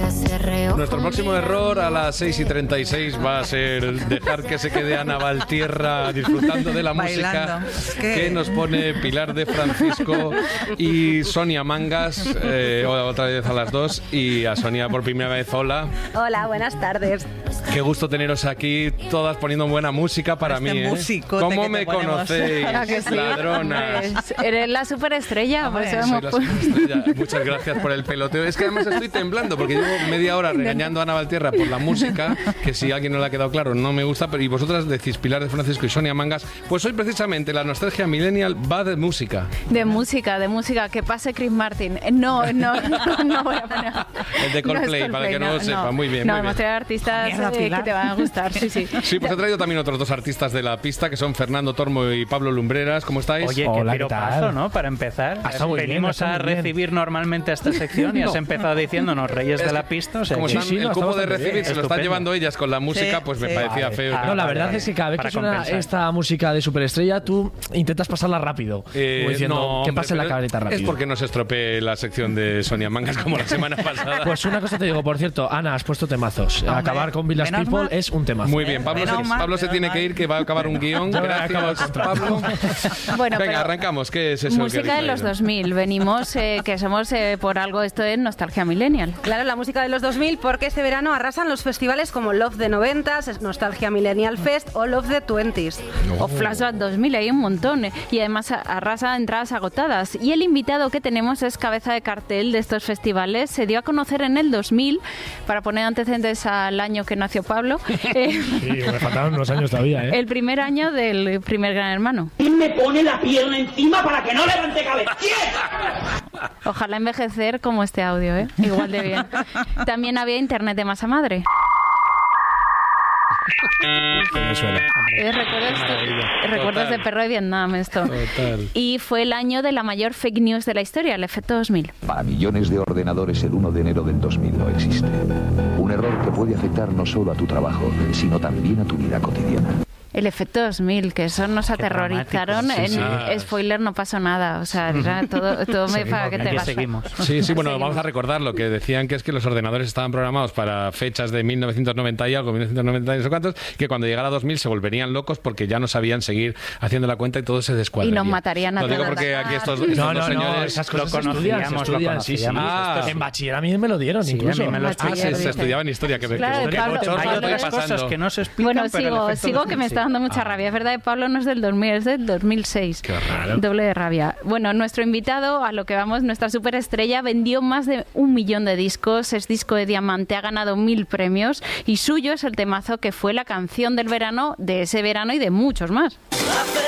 Nuestro próximo error a las 6:36 va a ser dejar que se quede Ana Valtierra disfrutando de la música que nos pone Pilar de Francisco y Sonia Mangas, otra vez a las 2, y a Sonia por primera vez. Hola. Hola, buenas tardes. Qué gusto teneros aquí, todas poniendo buena música para mí, ¿eh? ¿Cómo me conocéis, sí? ladronas? Eres la superestrella. Soy la superestrella. Muchas gracias por el peloteo. Es que además estoy temblando porque llevo media hora regañando a Ana Valtierra por la música, que si a alguien no le ha quedado claro no me gusta, pero y vosotras decís Pilar de Francisco y Sonia Mangas, pues hoy precisamente la nostalgia millennial va de música. De música, que pase Chris Martin. No voy a poner. El de Coldplay, para que no lo sepa. Muy bien, no, muy bien. hemos traído artistas que te van a gustar, sí. Sí, pues he traído también otros dos artistas de la pista, que son Fernando Tormo y Pablo Lumbreras. ¿Cómo estáis? Oye, hola, qué piropazo, ¿no? Para empezar. Venimos a recibir normalmente esta sección y has empezado diciéndonos Reyes de la Pista. O sea, como están, sí, el cubo de recibir se Estupendo. lo están llevando ellas con la música, pues me parecía feo. No, la verdad es que cada vez que suena esta música de superestrella, tú intentas pasarla rápido. Como diciendo, que pase la cabreta rápido. Es porque no se estropee la sección de Sonia Mangas como la semana pasada. Pues una cosa te digo, por cierto, Ana, has puesto temazos. Acabar con Village People es un temazo. Muy bien, Pablo se tiene que ir, que va a acabar un guión. Gracias, Pablo. Bueno, venga, arrancamos. ¿Qué es eso? Música de los 2000. Venimos, que somos por algo esto es nostalgia millennial. Claro, la música de los 2000, porque este verano arrasan los festivales como Love the 90s, Nostalgia Millennial Fest o Love the 20s. O Flashback 2000, hay un montón. Y además arrasa entradas agotadas. Y el invitado que tenemos es cabeza de cartel de estos festivales. Se dio a conocer en el 2000, para poner antecedentes al año que nació Pablo. Sí, me faltaron unos años todavía, ¿eh? El primer año del primer Gran Hermano. ¿Quién me pone la pierna encima para que no levante cabeza? Ojalá envejecer como este audio, ¿eh? Igual de bien. También había internet de masa madre. Recuerdos de perro de Vietnam, esto. Total. Y fue el año de la mayor fake news de la historia, el efecto 2000. Para millones de ordenadores el 1 de enero del 2000 no existe. Un error que puede afectar no solo a tu trabajo, sino también a tu vida cotidiana. El efecto 2000, que eso nos aterrorizaron. Spoiler, no pasó nada. O sea, era todo para que te pasó. Sí, bueno, vamos a recordar lo que decían, que es que los ordenadores estaban programados para fechas de 1990 y algo, 1990 y no sé cuántos, que cuando llegara 2000 se volverían locos porque ya no sabían seguir haciendo la cuenta y todo se descuadraría. Y nos matarían a todos. Lo digo porque aquí estos dos señores esas cosas lo conocíamos. Sí. En bachiller a mí me lo dieron, incluso. Se estudiaba en historia. Claro, hay otras cosas que no se explican. Bueno, sigo que me está dando mucha rabia. Es verdad que Pablo no es del 2000, es del 2006. Qué raro. Doble de rabia. Bueno, nuestro invitado, a lo que vamos, nuestra superestrella, vendió más de 1 millón de discos, es disco de diamante, ha ganado 1000 premios y suyo es el temazo que fue la canción del verano, de ese verano y de muchos más.